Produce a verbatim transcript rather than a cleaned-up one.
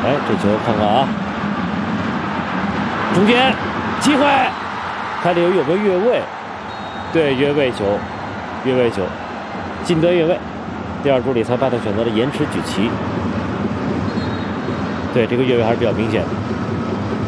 哎，这球看看啊，中间机会，看里有有个越位，对，越位球，越位球，进得越位。第二主理裁判他选择了延迟举旗，对，这个越位还是比较明显的。